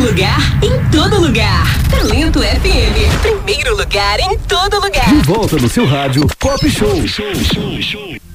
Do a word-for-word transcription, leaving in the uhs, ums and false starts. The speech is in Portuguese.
lugar, em todo lugar. Talento F M, primeiro lugar em todo lugar. De volta no seu rádio Pop Show. Show, show, show.